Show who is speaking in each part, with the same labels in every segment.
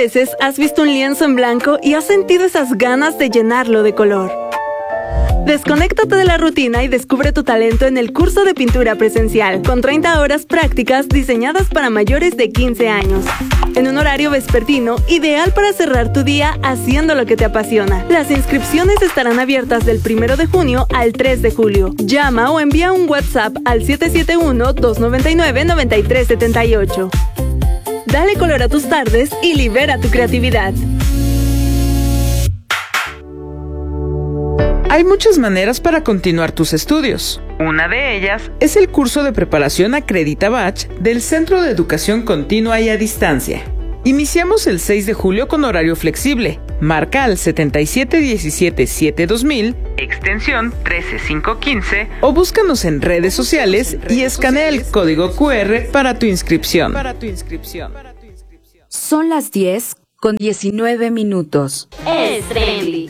Speaker 1: veces has visto un lienzo en blanco y has sentido esas ganas de llenarlo de color? Desconéctate de la rutina y descubre tu talento en el curso de pintura presencial, con 30 horas prácticas diseñadas para mayores de 15 años. En un horario vespertino, ideal para cerrar tu día haciendo lo que te apasiona. Las inscripciones estarán abiertas del 1 de junio al 3 de julio. Llama o envía un WhatsApp al 771-299-9378. Dale color a tus tardes y libera tu creatividad.
Speaker 2: Hay muchas maneras para continuar tus estudios. Una de ellas es el curso de preparación Acredita Bach del Centro de Educación Continua y a Distancia. Iniciamos el 6 de julio con horario flexible. Marca al 7717-2000, extensión 13515, o búscanos en redes sociales y escanea el código QR para tu inscripción.
Speaker 3: Son las 10:19.
Speaker 4: Es Trendy.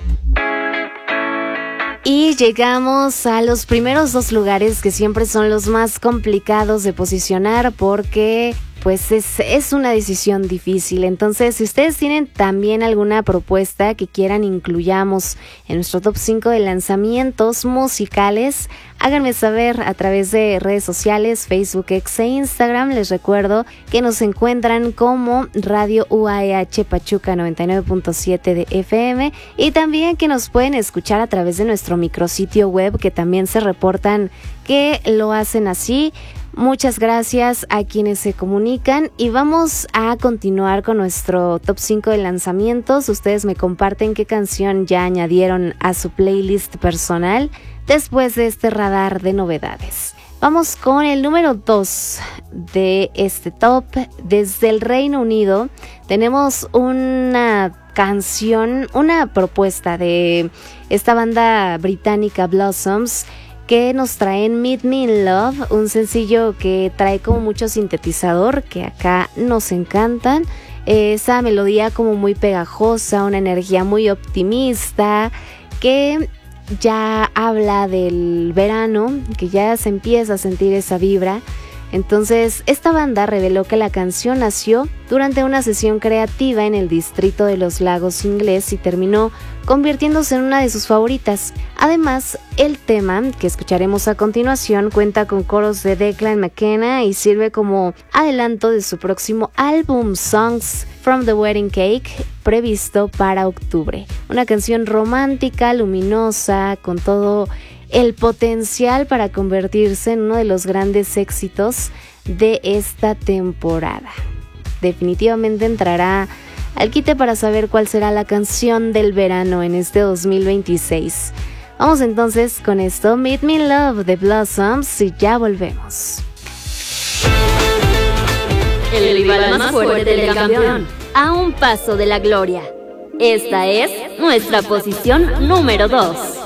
Speaker 5: Y llegamos a los primeros dos lugares, que siempre son los más complicados de posicionar porque pues es una decisión difícil. Entonces, si ustedes tienen también alguna propuesta que quieran incluyamos en nuestro top 5 de lanzamientos musicales, háganme saber a través de redes sociales, Facebook, X e Instagram. Les recuerdo que nos encuentran como Radio UAEH Pachuca 99.7 de FM, y también que nos pueden escuchar a través de nuestro micrositio web, que también se reportan que lo hacen así. Muchas gracias a quienes se comunican, y vamos a continuar con nuestro top 5 de lanzamientos. Ustedes me comparten qué canción ya añadieron a su playlist personal después de este radar de novedades. Vamos con el número 2 de este top. Desde el Reino Unido tenemos una canción, una propuesta de esta banda británica Blossoms, que nos traen Meet Me in Love, un sencillo que trae como mucho sintetizador, que acá nos encantan. Esa melodía como muy pegajosa, una energía muy optimista, que ya habla del verano, que ya se empieza a sentir esa vibra. Entonces, esta banda reveló que la canción nació durante una sesión creativa en el distrito de los Lagos inglés y terminó convirtiéndose en una de sus favoritas. Además, el tema que escucharemos a continuación cuenta con coros de Declan McKenna y sirve como adelanto de su próximo álbum Songs from the Wedding Cake, previsto para octubre. Una canción romántica, luminosa, con todo el potencial para convertirse en uno de los grandes éxitos de esta temporada. Definitivamente entrará al quite para saber cuál será la canción del verano en este 2026. Vamos entonces con esto, Meet Me in Love de Blossoms, y ya volvemos.
Speaker 4: El rival más fuerte del campeón, a un paso de la gloria. Esta es nuestra posición número 2.